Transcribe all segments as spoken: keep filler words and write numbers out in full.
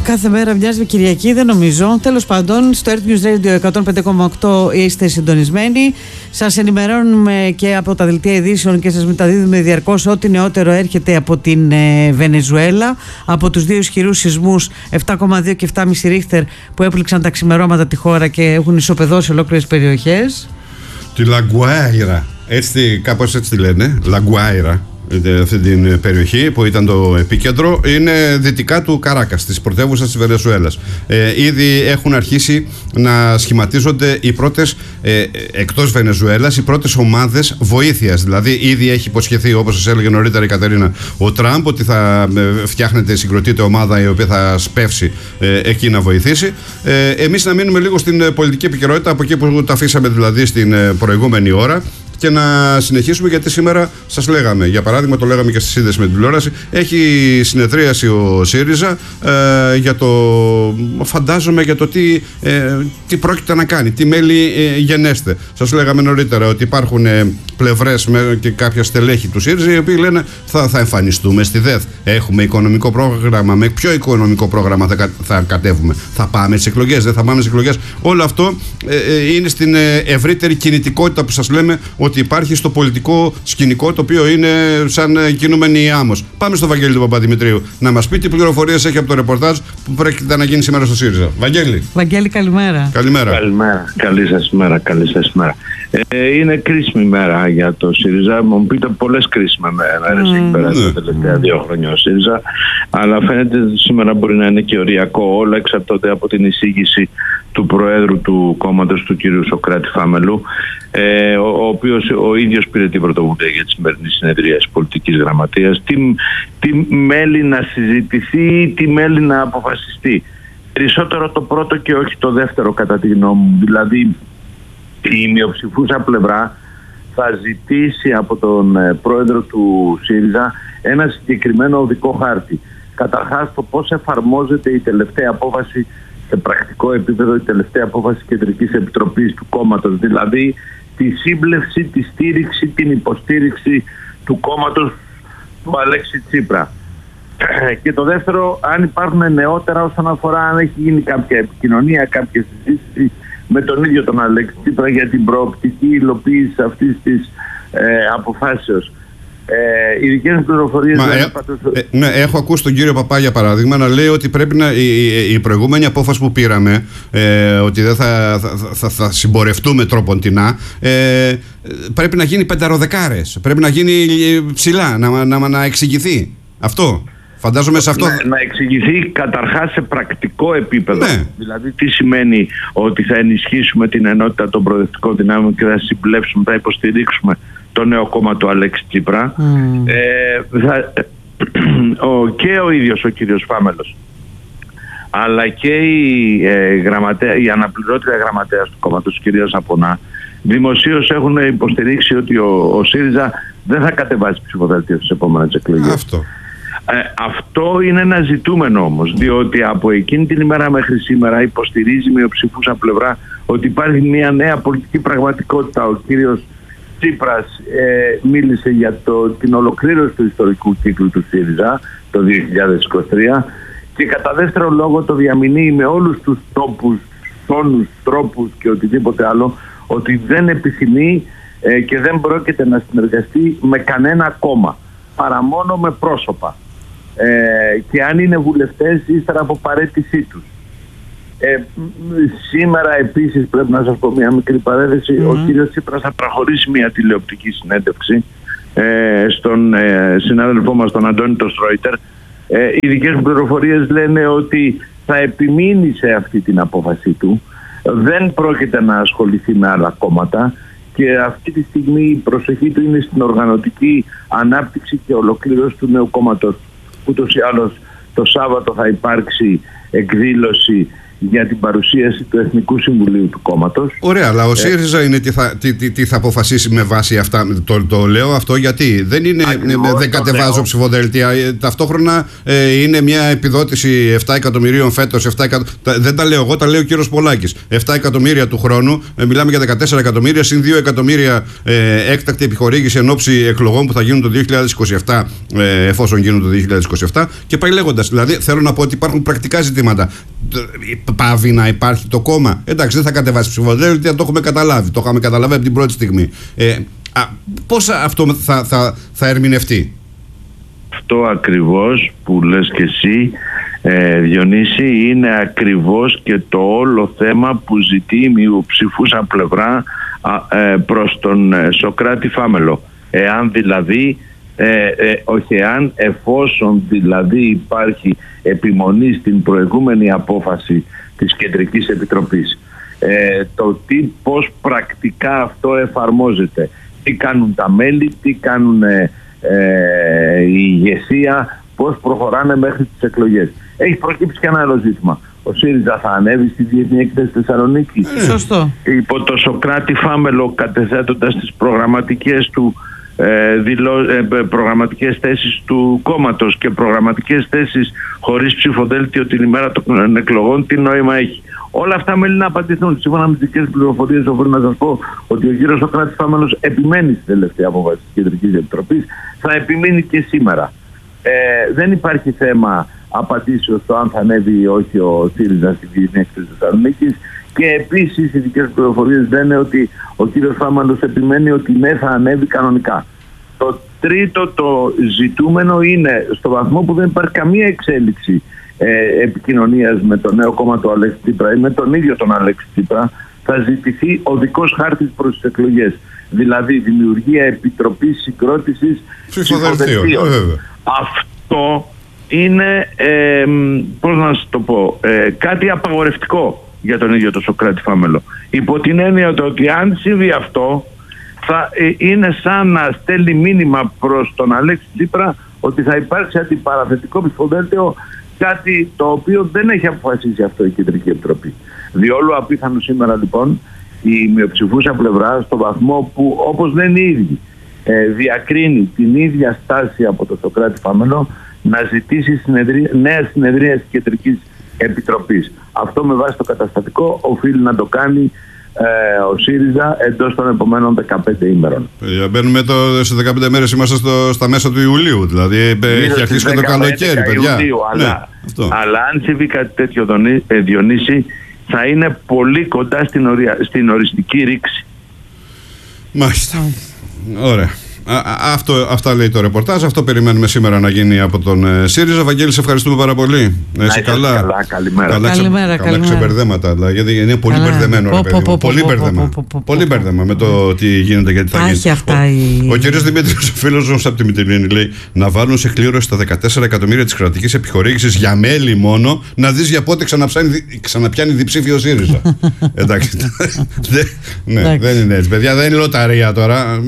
Κάθε μέρα μοιάζει με Κυριακή, δεν νομίζω. Τέλος πάντων, στο Earth News Radio εκατόν πέντε κόμμα οκτώ είστε συντονισμένοι. Σας ενημερώνουμε και από τα δελτία ειδήσεων και σας μεταδίδουμε διαρκώς ό,τι νεότερο έρχεται από την ε, Βενεζουέλα. Από τους δύο ισχυρούς σεισμούς επτά κόμμα δύο και επτά κόμμα πέντε ρίχτερ που έπληξαν τα ξημερώματα τη χώρα και έχουν ισοπεδώσει ολόκληρες περιοχές. Τη Λαγκουάιρα, έτσι, κάπως έτσι τη λένε, Λαγκουάιρα. Αυτή την περιοχή που ήταν το επίκεντρο είναι δυτικά του Καράκας, της πρωτεύουσας της Βενεζουέλας. Ε, ήδη έχουν αρχίσει να σχηματίζονται οι πρώτες, ε, εκτός Βενεζουέλας, οι πρώτες ομάδες βοήθειας. Δηλαδή ήδη έχει υποσχεθεί, όπως σας έλεγε νωρίτερα η Κατερίνα, ο Τραμπ ότι θα φτιάχνεται, συγκροτείται ομάδα η οποία θα σπεύσει ε, εκεί να βοηθήσει. Ε, εμείς να μείνουμε λίγο στην πολιτική επικαιρότητα, από εκεί που τα αφήσαμε δηλαδή στην προηγούμενη ώρα, και να συνεχίσουμε, γιατί σήμερα σας λέγαμε, για παράδειγμα, το λέγαμε και στη σύνδεση με την τηλεόραση, έχει συνεδρίαση ο ΣΥΡΙΖΑ ε, για το, φαντάζομαι, για το τι, ε, τι πρόκειται να κάνει, τι μέλη ε, γενέστε. Σας λέγαμε νωρίτερα ότι υπάρχουν ε, πλευρές με, και κάποια στελέχη του ΣΥΡΙΖΑ οι οποίοι λένε θα, θα εμφανιστούμε στη ΔΕΘ, έχουμε οικονομικό πρόγραμμα, με ποιο οικονομικό πρόγραμμα θα, θα κατέβουμε, θα πάμε στις εκλογές, δεν θα πάμε στις εκλογές. Όλο αυτό ε, ε, είναι στην ε, ευρύτερη κινητικότητα που σας λέμε ότι υπάρχει στο πολιτικό σκηνικό, το οποίο είναι σαν κινούμενη άμμος. Πάμε στο Βαγγέλη του Παπαδημητρίου να μας πει τι πληροφορίες έχει από το ρεπορτάζ που πρόκειται να γίνει σήμερα στο ΣΥΡΙΖΑ. Βαγγέλη. Βαγγέλη, καλημέρα. Καλημέρα. Καλημέρα. Καλή σας ημέρα. Καλή σας ημέρα. Ε, είναι κρίσιμη μέρα για το ΣΥΡΙΖΑ. Μου πείτε πολλές κρίσιμες μέρες έχει περάσει τα τελευταία δύο χρόνια ο ΣΥΡΙΖΑ. Αλλά φαίνεται ότι σήμερα μπορεί να είναι και οριακό. Όλα εξαρτώνται από την εισήγηση του Προέδρου του κόμματος, του κ. Σωκράτη Φάμελου, ε, ο, ο οποίος ο ίδιος πήρε την πρωτοβουλία για τη σημερινή συνεδρία της πολιτικής γραμματείας. Τι, τι μέλη να συζητηθεί, τι μέλη να αποφασιστεί. Περισσότερο το πρώτο και όχι το δεύτερο, κατά τη γνώμη μου. Δηλαδή η μειοψηφούσα πλευρά θα ζητήσει από τον ε, πρόεδρο του ΣΥΡΙΖΑ ένα συγκεκριμένο οδικό χάρτη. Καταρχάς, το πώς εφαρμόζεται η τελευταία απόφαση σε πρακτικό επίπεδο, η τελευταία απόφαση Κεντρικής Επιτροπής του κόμματος, δηλαδή τη σύμπλευση, τη στήριξη, την υποστήριξη του κόμματος του Αλέξη Τσίπρα. Και το δεύτερο, αν υπάρχουν νεότερα όσον αφορά αν έχει γίνει κάποια επικοινωνία, κάποια συζήτηση με τον ίδιο τον Αλέξη Τσίπρα για την προοπτική υλοποίηση αυτής της ε, αποφάσεως. Ε, οι δικές μου πληροφορίες. Μα, ε, ε, ναι, έχω ακούσει τον κύριο Παπά, για παράδειγμα, να λέει ότι πρέπει να, η, η προηγούμενη απόφαση που πήραμε, ε, ότι δεν θα, θα, θα, θα συμπορευτούμε τρόποντινά, ε, πρέπει να γίνει πενταροδεκάρες. Πρέπει να γίνει ψηλά, να, να, να εξηγηθεί. Αυτό. Φαντάζομαι σε αυτό. Να, να εξηγηθεί καταρχάς σε πρακτικό επίπεδο. Ναι. Δηλαδή, τι σημαίνει ότι θα ενισχύσουμε την ενότητα των προοδευτικών δυνάμεων και θα συμπλέψουμε, θα υποστηρίξουμε το νέο κόμμα του Αλέξη Τσίπρα. Mm. Ε, θα, ο, και ο ίδιος ο κύριος Φάμελος, αλλά και η, ε, γραμματέα, η αναπληρώτρια γραμματέας του κόμματος, κυρία Σαπονά, δημοσίως έχουν υποστηρίξει ότι ο, ο ΣΥΡΙΖΑ δεν θα κατεβάσει ψηφοδέλτιο στις επόμενες εκλογές. Αυτό. Ε, αυτό είναι ένα ζητούμενο όμως, διότι από εκείνη την ημέρα μέχρι σήμερα υποστηρίζει μειοψηφούσα πλευρά ότι υπάρχει μια νέα πολιτική πραγματικότητα. Ο κύριος Τσίπρας ε, μίλησε για το, την ολοκλήρωση του ιστορικού κύκλου του ΣΥΡΙΖΑ το δύο χιλιάδες είκοσι τρία και κατά δεύτερο λόγο το διαμηνύει με όλους τους τρόπους, τόνους, τρόπους και οτιδήποτε άλλο ότι δεν επιθυμεί ε, και δεν πρόκειται να συνεργαστεί με κανένα κόμμα παρά μόνο με πρόσωπα ε, και αν είναι βουλευτές ύστερα από παρέτησή τους. Ε, σήμερα επίσης πρέπει να σας πω μια μικρή παρένθεση. Mm. Ο κύριος Τσίπρας θα προχωρήσει μια τηλεοπτική συνέντευξη ε, στον ε, συνάδελφό μας τον Αντώνη τον Στρόιτερ. ε, οι δικές μου πληροφορίες λένε ότι θα επιμείνει σε αυτή την απόφαση του, δεν πρόκειται να ασχοληθεί με άλλα κόμματα και αυτή τη στιγμή η προσοχή του είναι στην οργανωτική ανάπτυξη και ολοκλήρωση του νέου κόμματος. Ούτως ή άλλως το Σάββατο θα υπάρξει εκδήλωση για την παρουσίαση του Εθνικού Συμβουλίου του κόμματος. Ωραία, αλλά ο ΣΥΡΙΖΑ είναι τι θα, τι, τι, τι θα αποφασίσει με βάση αυτά. Το, το λέω αυτό γιατί δεν είναι, ακριβώς, δεν κατεβάζω ψηφοδέλτια. Ταυτόχρονα ε, είναι μια επιδότηση επτά εκατομμυρίων φέτος. Δεν τα λέω εγώ, τα λέει ο κύριος Πολάκης. επτά εκατομμύρια του χρόνου, ε, μιλάμε για δεκατέσσερα εκατομμύρια, συν δύο εκατομμύρια ε, έκτακτη επιχορήγηση εν ώψη εκλογών που θα γίνουν το δύο χιλιάδες είκοσι επτά, ε, εφόσον γίνουν το δύο χιλιάδες είκοσι επτά. Και πάει λέγοντας. Δηλαδή, θέλω να πω ότι υπάρχουν πρακτικά ζητήματα. Πάβει να υπάρχει το κόμμα. Εντάξει, δεν θα κατεβάσει ψηφοδέλτια, το έχουμε καταλάβει. Το είχαμε καταλάβει από την πρώτη στιγμή. Ε, πώς αυτό θα, θα, θα ερμηνευτεί? Αυτό ακριβώς που λες και εσύ, ε, Διονύση, είναι ακριβώς και το όλο θέμα που ζητεί η μειοψηφούσα πλευρά α, ε, προς τον ε, Σωκράτη Φάμελο. Εάν δηλαδή Ε, ε, όχι εάν, εφόσον δηλαδή υπάρχει επιμονή στην προηγούμενη απόφαση της Κεντρικής Επιτροπής, ε, το τι, πώς πρακτικά αυτό εφαρμόζεται, τι κάνουν τα μέλη, τι κάνουν ε, ε, η ηγεσία, πώς προχωράνε μέχρι τις εκλογές. Έχει προκύψει και ένα άλλο ζήτημα. Ο ΣΥΡΙΖΑ θα ανέβει στη Διεθνή Έκθεση Θεσσαλονίκη. Σωστό. Υπό το Σωκράτη Φάμελο, κατεθέτοντας τις προγραμματικές του Ε, δηλώ, ε, προγραμματικές θέσεις του κόμματος και προγραμματικές θέσεις χωρίς ψηφοδέλτιο την ημέρα των εκλογών, τι νόημα έχει? Όλα αυτά μέλη να απαντηθούν. Σύμφωνα με τις δικές πληροφορίες, οφείλω να σας πω ότι ο κύριος Σωκράτης Φάμελος επιμένει στη τελευταία απόφαση της Κεντρικής Επιτροπής, θα επιμείνει και σήμερα. Ε, δεν υπάρχει θέμα απαντήσεως στο αν θα ανέβει ή όχι ο ΣΥΡΙΖΑ στη Διεθνή Έκθεση Θεσσαλονίκης. Και επίσης οι δικές πληροφορίες λένε ότι ο κύριος Φάμελος επιμένει ότι ναι, θα ανέβει κανονικά. Το τρίτο το ζητούμενο είναι, στο βαθμό που δεν υπάρχει καμία εξέλιξη ε, επικοινωνίας με το νέο κόμμα του Αλέξη Τσίπρα ή με τον ίδιο τον Αλέξη Τσίπρα, θα ζητηθεί οδικός χάρτης προς τις εκλογές. Δηλαδή δημιουργία επιτροπής συγκρότησης ψηφοδελτίων. Αυτό είναι, ε, πώς να σας το πω, ε, κάτι απαγορευτικό για τον ίδιο τον Σωκράτη Φάμελο. Υπό την έννοια ότι αν συμβεί αυτό, θα είναι σαν να στέλνει μήνυμα προς τον Αλέξη Τσίπρα ότι θα υπάρξει αντιπαραθετικό ψηφοδέλτιο, κάτι το οποίο δεν έχει αποφασίσει αυτό η Κεντρική Επιτροπή. Διόλου απίθανο σήμερα λοιπόν η μειοψηφούσα πλευρά, στο βαθμό που, όπως λένε οι ίδιοι, ε, διακρίνει την ίδια στάση από τον Σωκράτη Φάμελο, να ζητήσει συνεδρία, νέα συνεδρία της Κεντρικής Επιτροπής. Αυτό με βάση το καταστατικό οφείλει να το κάνει ε, ο ΣΥΡΙΖΑ εντός των επομένων δεκαπέντε ημερών. Ε, μπαίνουμε το, σε δεκαπέντε μέρες, είμαστε στο, στα μέσα του Ιουλίου, δηλαδή έχει αρχίσει και το καλοκαίρι, παιδιά. Ιουλίου, ναι, αλλά, αλλά αν συμβεί κάτι τέτοιο, Διονύση, θα είναι πολύ κοντά στην, ορια, στην οριστική ρήξη. Μάλιστα. Ωραία. Α, αυτό, αυτά λέει το ρεπορτάζ. Αυτό περιμένουμε σήμερα να γίνει από τον ε, ΣΥΡΙΖΑ. Βαγγέλη, σε ευχαριστούμε πάρα πολύ. Να είσαι καλά. Καλά, καλημέρα. Καλά, ξε, καλημέρα, καλά ξεμπερδέματα. Δηλαδή, γιατί είναι πολύ καλά. Μπερδεμένο. Πω, ρε, παιδί, πω, πολύ πω, μπερδεμα. Πω, πω, πω, πολύ μπερδεμα με το τι γίνεται και τι θα γίνει. Αυτά η... Ο, ο κ. Δημήτρης, ο φίλος μας από τη Μητυλίνη, λέει να βάλουν σε κλήρωση τα δεκατέσσερα εκατομμύρια της κρατικής επιχορήγησης για μέλη μόνο, να δεις για πότε ξαναπιάνει διψήφιο ΣΥΡΙΖΑ. Εντάξει. Ναι, δεν είναι έτσι. Παιδιά, δεν είναι λοταρία τώρα.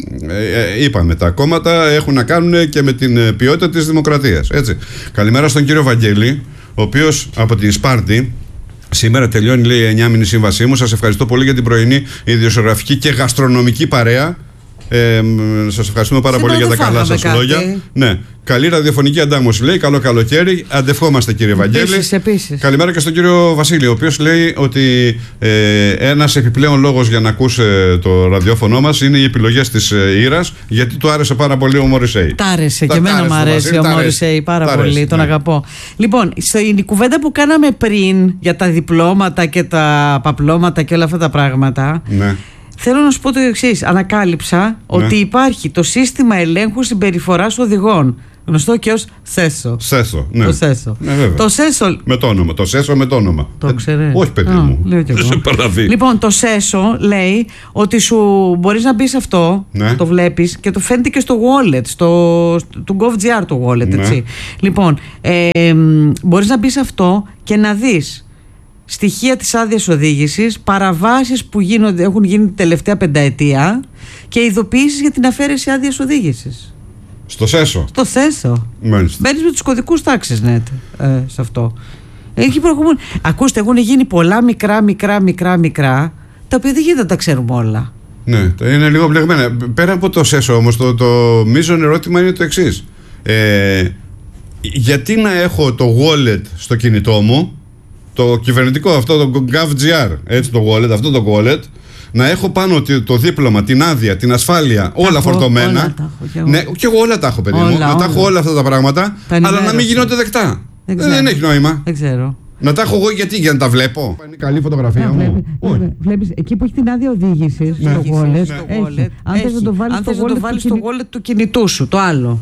Είπαμε, τα κόμματα έχουν να κάνουν και με την ποιότητα της δημοκρατίας. Έτσι. Καλημέρα στον κύριο Βαγγέλη, ο οποίος από τη Σπάρτη σήμερα τελειώνει, λέει, η εννιάμηνη σύμβασή μου. Σας ευχαριστώ πολύ για την πρωινή ιδιοσιογραφική και γαστρονομική παρέα. Ε, σας ευχαριστούμε πάρα πολύ για τα καλά σας λόγια. Ναι. Καλή ραδιοφωνική αντάμωση, λέει. Καλό καλοκαίρι. Αντευχόμαστε, κύριε Βαγγέλη. Επίσης, επίσης. Καλημέρα και στον κύριο Βασίλη, ο οποίος λέει ότι ε, ένας επιπλέον λόγος για να ακούσει το ραδιόφωνο μας είναι οι επιλογές της ε, Ήρας, γιατί του άρεσε πάρα πολύ ο Μωρισέη. Τ' άρεσε, και εμένα μου αρέσει ο Μωρισέη πάρα τ' πολύ. Αρέσει, τον ναι. αγαπώ. Λοιπόν, στην κουβέντα που κάναμε πριν για τα διπλώματα και τα παπλώματα και όλα αυτά τα πράγματα. Ναι. Θέλω να σου πω το εξής. Ανακάλυψα ναι. ότι υπάρχει το σύστημα ελέγχου συμπεριφοράς οδηγών. Γνωστό και ως ΣΕΣΟ. ΣΕΣΟ, ναι. Το ΣΕΣΟ. Ναι, βέβαια. Το ΣΕΣΟ. Με το όνομα. Το ΣΕΣΟ με το όνομα. Το ξέρεις. Όχι, παιδί oh, μου. Λέω και εγώ. Σε παραβεί. Λοιπόν, το ΣΕΣΟ λέει ότι σου μπορείς να μπεις αυτό, ναι. το βλέπεις και το φαίνεται και στο wallet, στο, του GovGR το wallet, ναι. έτσι. Λοιπόν, ε, μπορείς να μπεις αυτό και να δεις στοιχεία της άδειας οδήγησης, παραβάσεις που γίνονται, έχουν γίνει την τελευταία πενταετία και ειδοποιήσεις για την αφαίρεση άδειας οδήγησης. Στο ΣΕΣΟ. Στο ΣΕΣΟ. Μάλιστα. Μπαίνεις με τους κωδικούς τάξης, ναι, ε, σε αυτό. Έχει προηγούμενο. Ακούστε, έχουν γίνει πολλά μικρά, μικρά, μικρά, μικρά, τα οποία δεν γίνεται να τα ξέρουμε όλα. Ναι, είναι λίγο μπλεγμένα. Πέρα από το ΣΕΣΟ όμως, το, το μείζον ερώτημα είναι το εξής. Ε, γιατί να έχω το wallet στο κινητό μου, το κυβερνητικό αυτό, το GovGR, έτσι το wallet, αυτό το wallet, να έχω πάνω το δίπλωμα, την άδεια, την ασφάλεια, όλα έχω, φορτωμένα. Όλα τα έχω, και εγώ. Ναι, και εγώ όλα τα έχω, παιδί μου. Να τα έχω όλα αυτά τα πράγματα, αλλά να μην γίνονται δεκτά. Δεν, δεν έχει νόημα. Δεν ξέρω. Να τα έχω εγώ γιατί, για να τα βλέπω. Είναι καλή φωτογραφία μου. Βλέπεις, εκεί που έχει την άδεια οδήγησης στο wallet, αν θες να το βάλεις στο wallet του κινητού σου, το άλλο.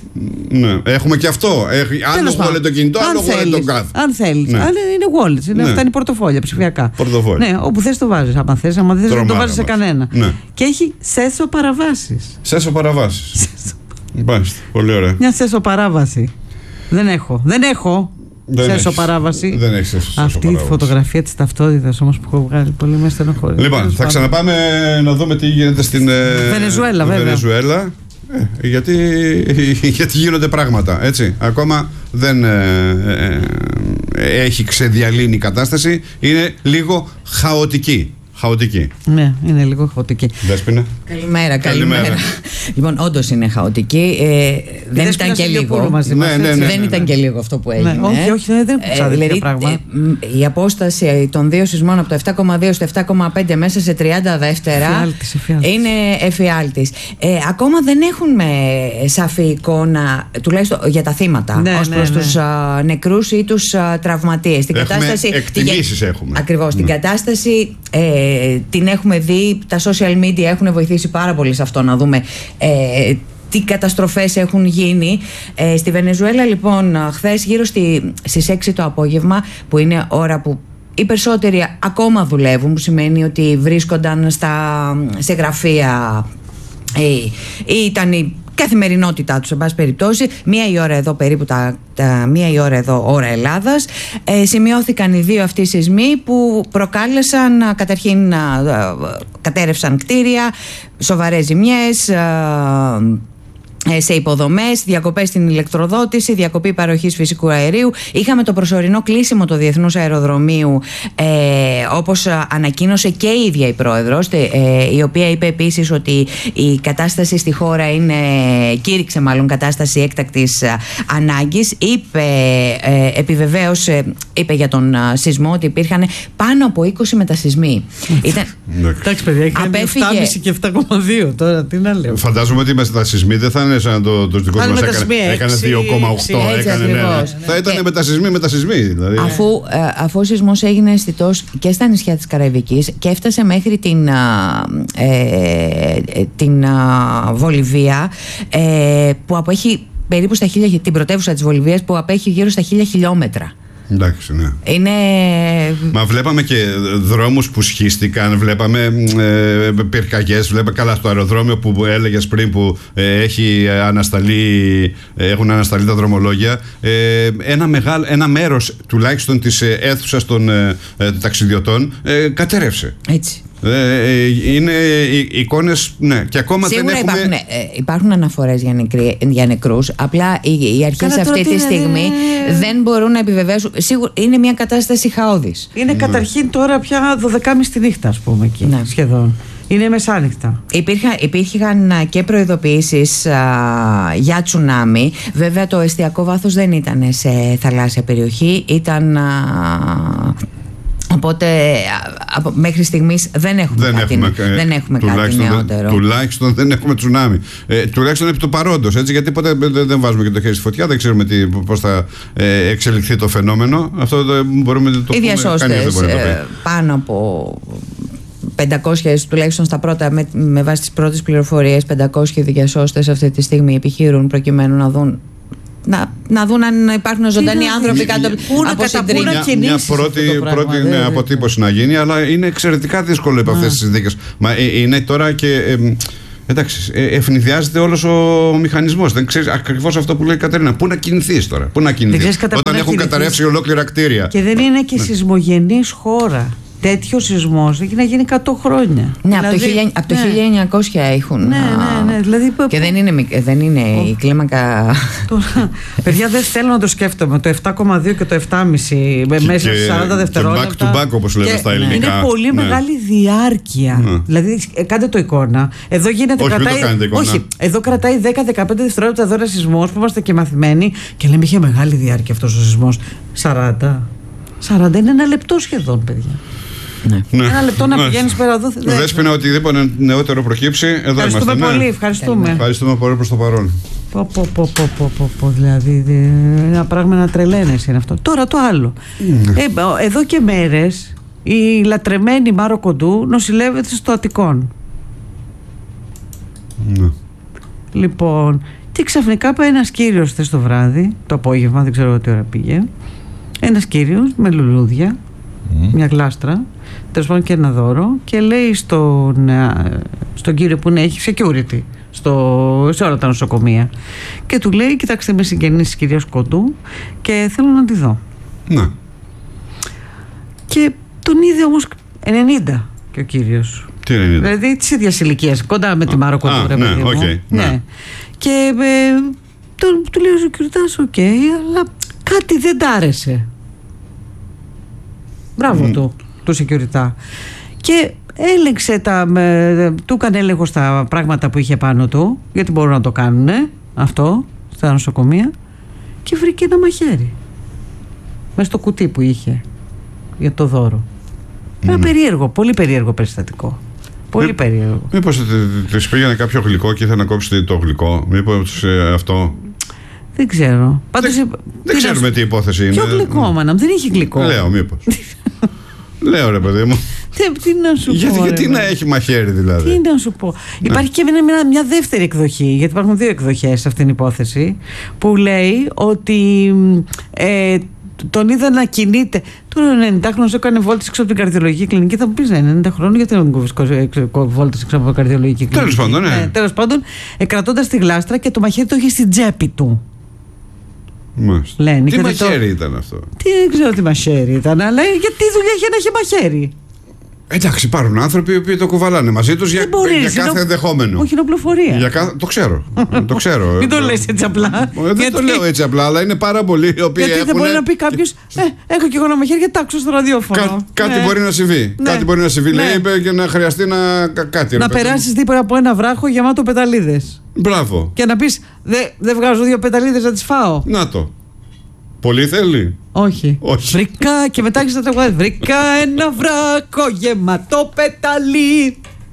Ναι, έχουμε και αυτό. Άλλο wallet το κινητό, άλλο wallet το κάθε. Αν θέλεις. Αν είναι wallet, είναι, αυτά είναι πορτοφόλια ψηφιακά. Πορτοφόλια. Ναι, όπου θες το βάζεις. Αν θες, άμα δεν θες να το βάζεις σε κανένα. Ναι. Και έχει σέσο παραβάσεις. Σέσο παραβάσεις. Μάλιστα, πολύ ωραία. Μια σέσο παράβαση. Δεν έχω. Δεν έχω. Δεν σέσο παράβαση. Δεν έχει σέσο Αυτή παράβαση. η φωτογραφία της ταυτότητας όμως που έχω βγάλει, πολύ με στενοχωρεί. Λοιπόν, θα ξαναπάμε να δούμε τι γίνεται στην Βενεζουέλα, βέβαια. Βενεζουέλα. Ε, γιατί, γιατί γίνονται πράγματα, έτσι. Ακόμα δεν ε, ε, ε, έχει ξεδιαλύνει η κατάσταση. Είναι λίγο χαοτική. Χαοτική. Ναι, είναι λίγο χαοτική. Δέσποινα. Καλημέρα, καλημέρα. καλημέρα. Λοιπόν, όντως είναι χαοτική. Ε, δεν ήταν και λίγο. Μαζί μας, ναι, ναι, ναι, δεν ναι. ήταν και λίγο αυτό που έγινε. Ναι, όχι, όχι, δεν είναι δηλαδή, πράγμα. Ε, η απόσταση των δύο σεισμών από το επτά κόμμα δύο στο επτά κόμμα πέντε μέσα σε τριάντα δεύτερα εφιάλτης, εφιάλτης. είναι εφιάλτης. Ε, ακόμα δεν έχουμε σαφή εικόνα, τουλάχιστον για τα θύματα, ναι, ως ναι, προς ναι. τους α, νεκρούς ή τους α, τραυματίες. Την έχουμε κατάσταση, εκτιμήσεις έχουμε. Ακριβώς. Ναι. Την κατάσταση ε, την έχουμε δει, τα social media έχουν βοηθήσει πάρα πολύ σε αυτό να δούμε ε, τι καταστροφές έχουν γίνει. Ε, στη Βενεζουέλα λοιπόν χθες γύρω στη, στις έξι το απόγευμα, που είναι ώρα που οι περισσότεροι ακόμα δουλεύουν, που σημαίνει ότι βρίσκονταν στα, σε γραφεία ή, ή ήταν η καθημερινότητά τους, σε πάση περιπτώσει. Μία η ώρα εδώ περίπου, τα, τα, μία η ώρα εδώ ώρα Ελλάδας, ε, σημειώθηκαν οι δύο αυτοί σεισμοί που προκάλεσαν, καταρχήν κατέρευσαν κτίρια, σοβαρές ζημιές σε υποδομές, διακοπές στην ηλεκτροδότηση, διακοπή παροχής φυσικού αερίου. Είχαμε το προσωρινό κλείσιμο του Διεθνούς Αεροδρομίου, ε, όπως ανακοίνωσε και η ίδια η πρόεδρος, ε, η οποία είπε επίσης ότι η κατάσταση στη χώρα είναι, κήρυξε μάλλον κατάσταση έκτακτης ανάγκης. Είπε, ε, επιβεβαίωσε, είπε για τον σεισμό ότι υπήρχαν πάνω από είκοσι μετασεισμοί. Εντάξει παιδιά, έκανε επτά κόμμα πέντε και επτά κόμμα δύο τώρα, τι να λέω. Φαντάζομαι ότι οι μετασεισμοί δεν θα είναι σαν το, το δικό μας έκανε, έκανε δύο κόμμα οκτώ, έκανε, ναι, ναι. Θα ήταν και μετασεισμοί, μετασεισμοί δηλαδή. Αφού, ε, αφού ο σεισμός έγινε αισθητός και στα νησιά της Καραϊβικής και έφτασε μέχρι την, ε, ε, την ε, Βολιβία, ε, που απέχει περίπου στα χίλια, την πρωτεύουσα της Βολιβίας που απέχει γύρω στα χίλια χιλιόμετρα. Εντάξει, ναι. Είναι... Μα βλέπαμε και δρόμους που σχίστηκαν, βλέπαμε ε, πυρκαγιές, βλέπαμε καλά στο αεροδρόμιο που έλεγες πριν που ε, έχει ανασταλεί, έχουν ανασταλεί τα δρομολόγια. Ε, ένα, μεγάλο, ένα μέρος τουλάχιστον της ε, αίθουσας των ε, ε, ταξιδιωτών ε, κατέρευσε. Έτσι. Ε, είναι εικόνες, ναι, και ακόμα σίγουρα δεν έχουμε... υπάρχουν, ε, υπάρχουν αναφορές για, νεκροί, για νεκρούς. Απλά οι, οι αρχές αυτή τη στιγμή είναι... δεν μπορούν να επιβεβαίωσουν. Σίγουρα είναι μια κατάσταση χαόδης. Είναι mm. καταρχήν τώρα πια δώδεκα και μισή τη νύχτα, ας πούμε, εκεί, ναι. Σχεδόν. Είναι μεσάνυχτα. Υπήρχαν, υπήρχαν και προειδοποιήσεις α, για τσουνάμι. Βέβαια το εστιακό βάθος δεν ήταν σε θαλάσσια περιοχή. Ήταν... Α, οπότε από, μέχρι στιγμής δεν έχουμε δεν κάτι, έχουμε, ε, δεν έχουμε κάτι νεότερο. Δεν, τουλάχιστον δεν έχουμε τσουνάμι. Ε, τουλάχιστον επί του παρόντος. Έτσι, γιατί ποτέ δεν, δεν βάζουμε και το χέρι στη φωτιά, δεν ξέρουμε τι, πώς θα ε, εξελιχθεί το φαινόμενο. Αυτό το, μπορούμε να το πούμε. Οι διασώστες ε, πάνω από πεντακόσιες, τουλάχιστον στα πρώτα, με, με βάση τις πρώτες πληροφορίες, πεντακόσιοι διασώστες αυτή τη στιγμή επιχείρουν προκειμένου να δουν. Να, να δουν αν υπάρχουν ζωντανοί να, άνθρωποι κάτω από συντρίμμια. Μια, μια πρώτη, πρώτη ναι, ναι, αποτύπωση να γίνει, αλλά είναι εξαιρετικά δύσκολο υπό αυτές τις συνθήκες. Μα είναι τώρα και. Ε, εντάξει, ευνηδιάζεται όλος ο μηχανισμός. Δεν ξέρεις ακριβώς αυτό που λέει η Κατερίνα. Πού να κινηθείς τώρα, πού να κινηθείς όταν έχουν καταρρεύσει ολόκληρα κτίρια. Και δεν είναι και ναι. σεισμογενής χώρα. τέτοιο σεισμός έχει να γίνει εκατό χρόνια. Ναι, δηλαδή, από, το χίλια, από το ναι. χίλια εννιακόσια έχουν. Ναι, ναι, ναι. Δηλαδή, και δεν είναι, δεν είναι oh. η κλίμακα. Τώρα, παιδιά, δεν θέλω να το σκέφτομαι. Το επτά κόμμα δύο και το επτά κόμμα πέντε μέσα σε σαράντα δευτερόλεπτα. Και back to back, όπως λέμε στα ελληνικά. Είναι πολύ ναι. μεγάλη διάρκεια. Ναι. Δηλαδή, κάντε το εικόνα. Εδώ γίνεται. Όχι, κρατάει, μην το κάνετε εικόνα. Όχι, εδώ κρατάει δέκα με δεκαπέντε δευτερόλεπτα εδώ ένα σεισμός που είμαστε και μαθημένοι και λέμε είχε μεγάλη διάρκεια αυτός ο σεισμός. σαράντα. σαράντα είναι ένα λεπτό σχεδόν, παιδιά. Ναι. Ναι. Ένα λεπτό να ναι. πηγαίνεις πέρα εδώ. Δέσποινα, οτιδήποτε νεότερο προκύψει, εδώ ευχαριστούμε είμαστε. πολύ, ναι. ευχαριστούμε. Ευχαριστούμε πολύ προς το παρόν. Πω, πω, πω, πω, πω, πω, πω, δηλαδή ένα πράγμα να τρελαίνεσαι είναι αυτό. Τώρα το άλλο. Mm. Ε, εδώ και μέρες η λατρεμένη Μάρο Κοντού νοσηλεύεται στο Αττικόν. Mm. Λοιπόν, και ξαφνικά πάει ένας κύριος χθες το βράδυ, το απόγευμα, δεν ξέρω τι ώρα πήγε. Ένας κύριος με λουλούδια, mm. μια γλάστρα, τέλος πάντων και ένα δώρο, και λέει στον, στον κύριο που είναι, έχει security στο, σε όλα τα νοσοκομεία, και του λέει: κοιτάξτε, είμαι συγγενής της κυρίας Κοντού και θέλω να τη δω. Ναι. Και τον είδε όμως ενενήντα και ο κύριος. Τι ενενήντα? Δηλαδή της ίδιας ηλικίας, κοντά με τη Μάρο Κοντού, ρε παιδί μου. Okay, ναι. ναι. Και ε, τον, του λέει ο security, οκ, okay, αλλά κάτι δεν τ' άρεσε. Μπράβο mm. του, του security. Και έλεγξε τα, με, του έκανε έλεγχο στα πράγματα που είχε πάνω του, γιατί μπορούν να το κάνουν αυτό στα νοσοκομεία, και βρήκε ένα μαχαίρι μες στο κουτί που είχε για το δώρο. Mm. Ένα περίεργο, πολύ περίεργο περιστατικό. Πολύ Μή, περίεργο. Μήπως της πήγαινε κάποιο γλυκό και ήθελε να κόψει το γλυκό? Μήπως ε, αυτό? Δεν ξέρω. Πάντως, δεν δεν τι ξέρουμε να... τι υπόθεση είναι. Ποιο γλυκό, μάνα, δεν είχε γλυκό. Λέω, μήπως. Λέω, ρε παιδί μου. Τι, τι να σου γιατί, πω. Γιατί ρε, να έχει μαχαίρι, δηλαδή. Τι να σου πω. Ναι. Υπάρχει και μια, μια δεύτερη εκδοχή, γιατί υπάρχουν δύο εκδοχές σε αυτήν την υπόθεση, που λέει ότι ε, τον είδα να κινείται. Τώρα ενενηντάχρονος έκανε βόλτες έξω από την καρδιολογική κλινική. Θα μου πεις, ναι, ενενήντα χρόνων, γιατί δεν κόβεις βόλτες έξω από την καρδιολογική κλινική? Τέλος πάντων, ναι. Ε, τέλος πάντων, ε, κρατώντας τη γλάστρα, και το μαχαίρι το είχε στην τσέπη του. Μάλιστα. Λένε, τι μαχαίρι το... ήταν αυτό? Τι, δεν ξέρω τι μαχαίρι ήταν, αλλά γιατί δουλειά είχε να έχει μαχαίρι? Εντάξει, υπάρχουν άνθρωποι οι οποίοι το κουβαλάνε μαζί τους για, για κάθε νο... ενδεχόμενο. Όχι, νοπλοφορία. Για κάθε... Το ξέρω. το ξέρω. Μην το λες έτσι απλά. Δεν γιατί... το λέω έτσι απλά, αλλά είναι πάρα πολλοί οι οποίοι. Γιατί έχουν... δεν μπορεί να πει κάποιο: Ε, έχω και εγώ ένα μαχαίρι και τάξω στο ραδιόφωνο. Κά... Κάτι ναι. μπορεί να συμβεί. Ναι. Κάτι μπορεί να συμβεί, ναι. λέει, είπε, και να χρειαστεί να. Κάτι, να περάσει τίποτα από ένα βράχο γεμάτο πεταλίδες. Μπράβο. Και να πει: Δεν δε βγάζω δύο πεταλίδες να τις φάω. Να το. Πολύ θέλει. Όχι. Όχι. Βρήκα και μετά έχεις τα τραγουδιά. Βρήκα ένα βράκο γεμάτο πεταλί.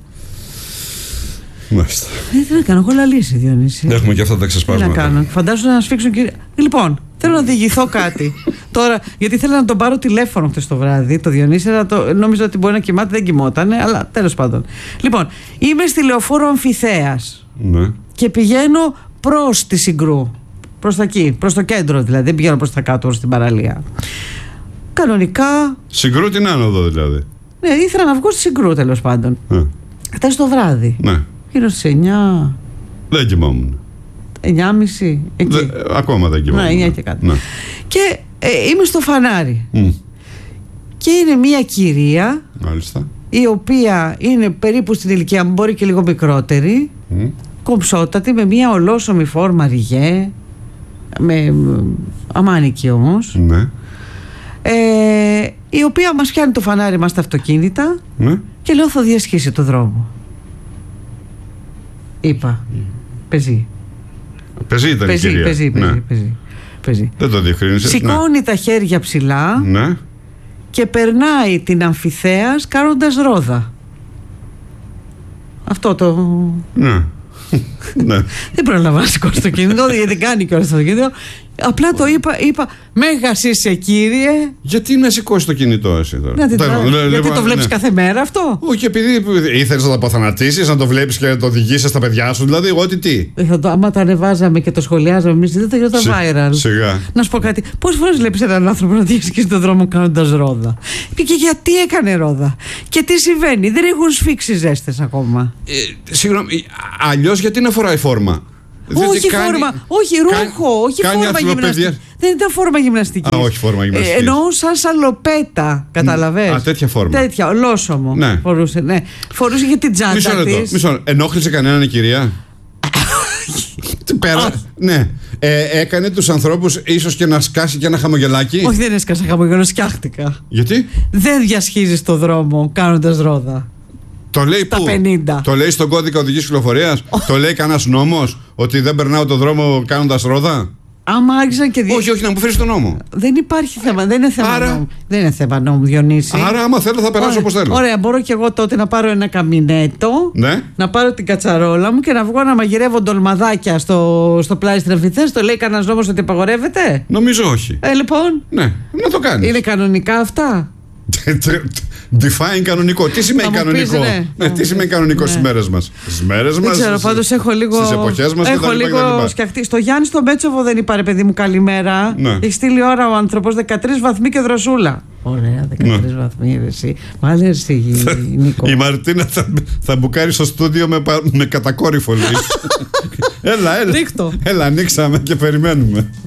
Μάλιστα. Ε, τι να κάνω, έχω λαλήσει, Διονύση. Έχουμε και αυτά τα ξεσπάσματα. Τι να κάνω. Φαντάζομαι να σφίξουν και. Λοιπόν, θέλω να διηγηθώ κάτι. Τώρα, γιατί θέλω να τον πάρω τηλέφωνο χτες το βράδυ, το Διονύση, το... νόμιζα ότι μπορεί να κοιμάται, δεν κοιμότανε, αλλά τέλος πάντων. Λοιπόν, είμαι στη λεωφόρο Αμφιθέας. Ναι. Και πηγαίνω προς τη Συγκρού. Προς τα εκεί, προς το κέντρο δηλαδή, δεν πηγαίνω προς τα κάτω, στην παραλία. Κανονικά. Συγκρού την άνοδο δηλαδή. Ναι, ήθελα να βγω στη Συγκρού, τέλος πάντων. Ε. Χθες το βράδυ. Ναι. Γύρω στις εννιά. Δεν κοιμόμουν. εννιά και μισή. Εκεί. Δε, ακόμα δεν κοιμόμουν. Ναι, εννιά και κάτι. Ναι. Και ε, είμαι στο φανάρι. Mm. Και είναι μια κυρία. Μάλιστα. Η οποία είναι περίπου στην ηλικία μου, μπορεί και λίγο μικρότερη. Mm. Κομψότατη, με μια ολόσωμη φόρμα ριγέ. Με αμάνικη όμως. Ναι. Ε, η οποία μας πιάνει το φανάρι μας στα αυτοκίνητα. Ναι. Και λέω θα διασχίσει το δρόμο. Είπα mm. Πεζί. Πεζί ήταν πεζί, η κυρία. Πεζί, πεζί, ναι. πεζί, πεζί. Δεν το διευκρίνησε. Σηκώνει ναι. τα χέρια ψηλά. Ναι. Και περνάει την Αμφιθέας κάνοντας ρόδα. Αυτό το... Ναι. Ναι. Δεν προλαβαίνω να σηκώσει το κινητό, γιατί δεν κάνει κιόλας το κινητό. Απλά το είπα, είπα μέγας είσαι κύριε. Γιατί να σηκώσει το κινητό εσύ τώρα? Να, Τέρα, τώρα, λέ, γιατί λέ, το βλέπεις ναι. κάθε μέρα αυτό? Όχι, επειδή ήθελες να το αποθανατήσεις, να το βλέπεις και να το οδηγήσεις στα παιδιά σου, δηλαδή ό,τι τι. Θα το, άμα το ανεβάζαμε και το σχολιάζαμε εμείς, δεν θα γινόταν viral. Σιγά. Να σου πω κάτι, πόσες φορές βλέπεις έναν άνθρωπο να διασχίσει στον δρόμο κάνοντας ρόδα? Και γιατί έκανε ρόδα? Και τι συμβαίνει? Δεν έχουν σφίξει ζέστες ακόμα. Ε, συγγνώμη, αλλιώς γιατί να φοράει φόρμα? Όχι κάνει, φόρμα, όχι ρούχο, όχι φόρμα γυμναστική. Δεν ήταν φόρμα γυμναστική. Α, όχι φόρμα γυμναστική. Ε, εννοώ σαν σαλοπέτα, καταλαβες. Α, τέτοια φόρμα. Τέτοια, ολόσωμο. Ναι. Φορούσε, ναι. Φορούσε για την τσάντα μισό λεπτό, της. μισό λεπτό. Ενόχλησε κανέναν η κυρία? Πέρα, ναι. Ε, έκανε τους ανθρώπους ίσως και να σκάσει και ένα χαμογελάκι. Όχι, δεν έσκασα χαμογελό, σκιάχτηκα. Γιατί? Δεν διασχίζεις το δρόμο κάνοντας ρόδα. Το λέει Στα πού? πενήντα. Το λέει στον κώδικα οδικής κυκλοφορίας? Το λέει κανένας νόμος ότι δεν περνάω το δρόμο κάνοντας ρόδα? Άμα άρχισαν και δι... Όχι, όχι, να μου φέρεις τον νόμο. Δεν υπάρχει θέμα, δεν είναι θέμα Άρα... νόμου. Δεν είναι θέμα νόμου, Διονύση. Άρα, άμα θέλω, θα περάσω όπως θέλω. Ωραία, μπορώ και εγώ τότε να πάρω ένα καμινέτο, ναι. να πάρω την κατσαρόλα μου και να βγω να μαγειρεύω ντολμαδάκια στο, στο πλάι στην Αμφιθέας. Το λέει κανένας νόμος ότι απαγορεύεται? Νομίζω όχι. Ε, λοιπόν. Ναι, να το κάνεις. Είναι κανονικά αυτά? Define κανονικό. Τι σημαίνει κανονικό? Πεις, ναι. Ναι, τι σημαίνει κανονικό ναι. στις μέρες μας? Στις μέρες μας, δεν ξέρω, πάντως έχω λίγο. Στις εποχές μας έχω λίγο σκιαχτεί. Στο Γιάννη στο Μέτσοβο δεν είπα, ρε παιδί μου, καλημέρα. Ναι. Έχει στείλει ώρα ο άνθρωπος, δεκατρείς βαθμοί και δροσούλα. Ωραία, δεκατρείς ναι. βαθμοί, εσύ. Μάλιστα, εσύ, Νίκο. Η Μαρτίνα θα, θα μπουκάρει στο στούντιο με, με κατακόρυφο, λέει. Έλα, έλα. Ρίχτω. Έλα, ανοίξαμε και περιμένουμε.